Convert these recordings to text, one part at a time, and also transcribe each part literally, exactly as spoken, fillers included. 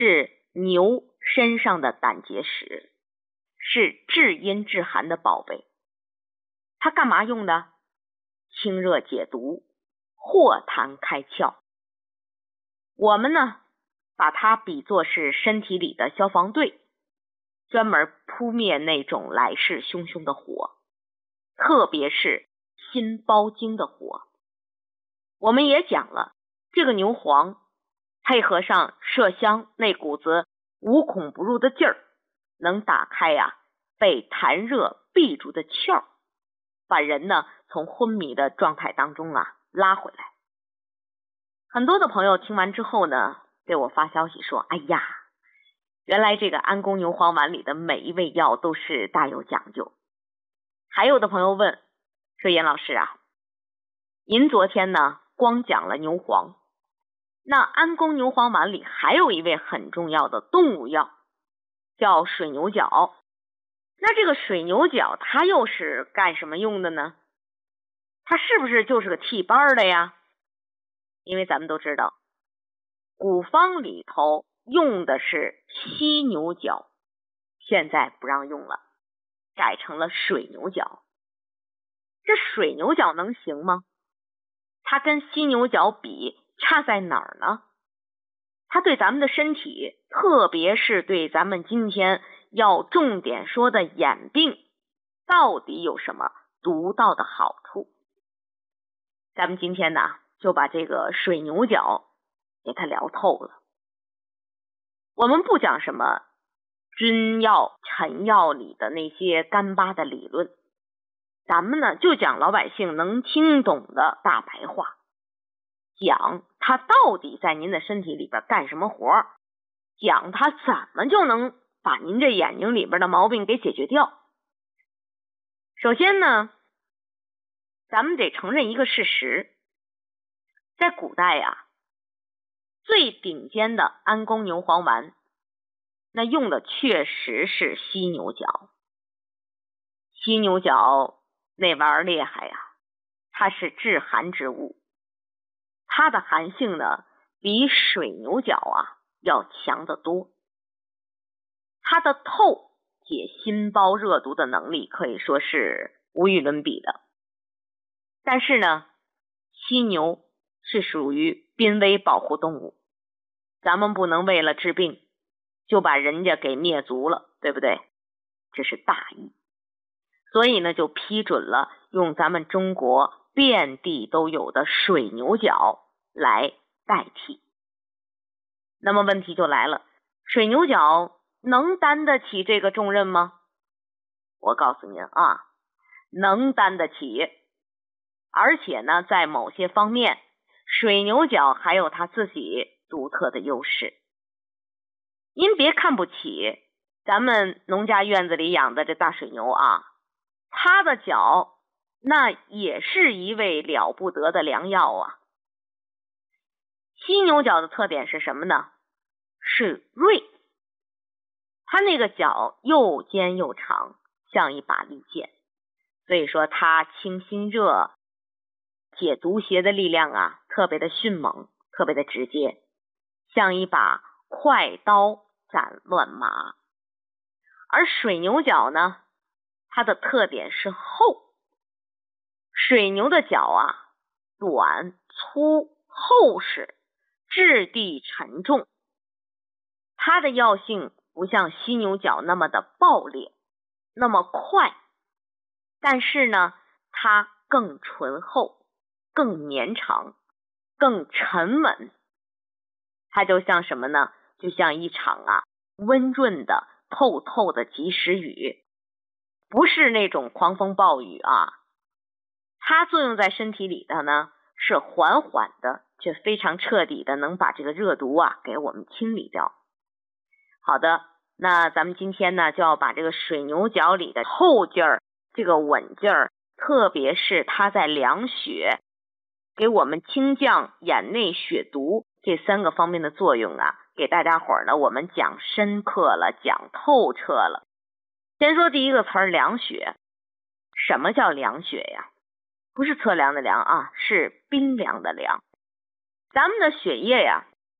是牛身上的胆结石，是治阴治寒的宝贝。它干嘛用的？清热解毒，化痰开窍。我们呢，把它比作是身体里的消防队，专门扑灭那种来势汹汹的火，特别是心包经的火。我们也讲了，这个牛黄配合上麝香那股子无孔不入的劲儿，能打开呀、啊、被痰热闭住的窍，把人呢从昏迷的状态当中啊拉回来。很多的朋友听完之后呢，给我发消息说，哎呀，原来这个安宫牛黄丸里的每一味药都是大有讲究。还有的朋友问说，严老师啊，您昨天呢光讲了牛黄，那安宫牛黄丸里还有一味很重要的动物药，叫水牛角。那这个水牛角它又是干什么用的呢？它是不是就是个替班的呀？因为咱们都知道，古方里头用的是犀牛角，现在不让用了，改成了水牛角。这水牛角能行吗？它跟犀牛角比差在哪儿呢？它对咱们的身体，特别是对咱们今天要重点说的眼病，到底有什么独到的好处？咱们今天呢，就把这个水牛角给它聊透了。我们不讲什么君药臣药里的那些干巴的理论，咱们呢就讲老百姓能听懂的大白话，讲它到底在您的身体里边干什么活，讲它怎么就能把您这眼睛里边的毛病给解决掉。首先呢，咱们得承认一个事实，在古代呀、啊，最顶尖的安宫牛黄丸，那用的确实是犀牛角。犀牛角那玩意儿厉害呀，它是治寒之物，它的寒性呢比水牛角啊要强得多，它的透解心包热毒的能力可以说是无与伦比的。但是呢，犀牛是属于濒危保护动物，咱们不能为了治病就把人家给灭族了，对不对？这是大义。所以呢，就批准了用咱们中国遍地都有的水牛角来代替。那么问题就来了，水牛角能担得起这个重任吗？我告诉您啊，能担得起。而且呢，在某些方面，水牛角还有它自己独特的优势。您别看不起咱们农家院子里养的这大水牛啊，它的角那也是一味了不得的良药啊。犀牛角的特点是什么呢？是锐，它那个角又尖又长，像一把利剑，所以说它清心热解毒邪的力量啊，特别的迅猛，特别的直接，像一把快刀斩乱麻。而水牛角呢，它的特点是厚，水牛的角啊，短粗厚实，质地沉重，它的药性不像犀牛角那么的暴烈，那么快，但是呢，它更醇厚，更绵长，更沉稳。它就像什么呢？就像一场啊温润的透透的及时雨，不是那种狂风暴雨啊。它作用在身体里的呢，是缓缓的，却非常彻底的能把这个热毒啊给我们清理掉。好的，那咱们今天呢就要把这个水牛角里的厚劲儿，这个稳劲儿，特别是它在凉血，给我们清降眼内血毒这三个方面的作用啊，给大家伙儿呢我们讲深刻了，讲透彻了。先说第一个词儿，凉血。什么叫凉血呀？不是测量的凉啊，是冰凉的凉。咱们的血液呀，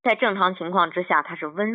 在正常情况之下，它是温